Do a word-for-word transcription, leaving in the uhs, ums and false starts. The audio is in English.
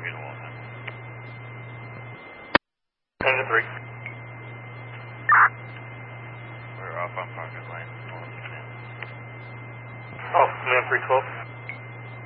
Being a long time. ten to three. We're off on Parker Lane. Oh, command three twelve.